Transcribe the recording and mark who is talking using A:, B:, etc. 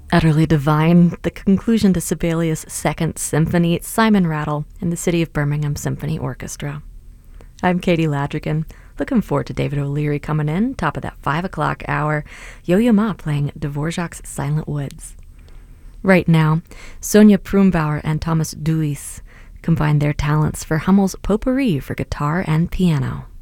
A: Utterly divine, the conclusion to Sibelius' Second Symphony, Simon Rattle and the City of Birmingham Symphony Orchestra. I'm Katie Ladrigan. Looking forward to David O'Leary coming in, top of that 5 o'clock hour. Yo-Yo Ma playing Dvorak's Silent Woods. Right now, Sonia Prumbauer and Thomas Duis combine their talents for Hummel's Potpourri for guitar and piano.